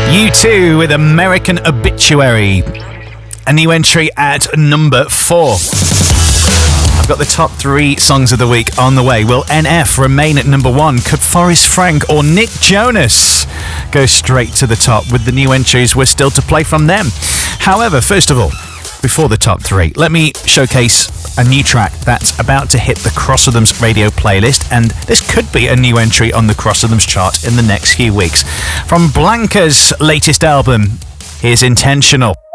U2 with American Obituary. A new entry at number 4. I've got the top 3 songs of the week on the way. Will NF remain at number 1? Could Forrest Frank or Nick Jonas go straight to the top with the new entries we're still to play from them? However, first of all, before the top 3, let me showcase a new track that's about to hit the Cross Rhythms radio playlist, and this could be a new entry on the Cross Rhythms chart in the next few weeks. From Blanca's latest album, here's Intentional.